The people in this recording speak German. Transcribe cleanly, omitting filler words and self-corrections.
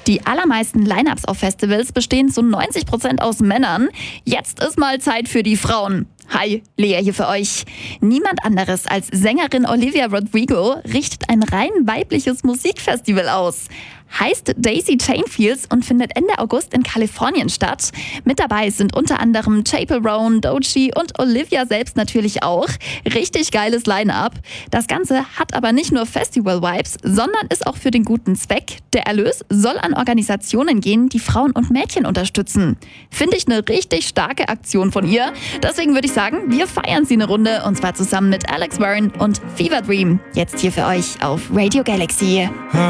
Die allermeisten Line-Ups auf Festivals bestehen zu 90% aus Männern. Jetzt ist mal Zeit für die Frauen. Hi, Lea hier für euch. Niemand anderes als Sängerin Olivia Rodrigo richtet ein rein weibliches Musikfestival aus. Heißt Daisy Chain Fields und findet Ende August in Kalifornien statt. Mit dabei sind unter anderem Chappell Roan, Doechii und Olivia selbst natürlich auch. Richtig geiles Line-Up. Das Ganze hat aber nicht nur Festival-Vibes, sondern ist auch für den guten Zweck. Der Erlös soll an Organisationen gehen, die Frauen und Mädchen unterstützen. Finde ich eine richtig starke Aktion von ihr. Deswegen würde ich sagen, wir feiern sie eine Runde und zwar zusammen mit Alex Warren und Fever Dream. Jetzt hier für euch auf Radio Galaxy.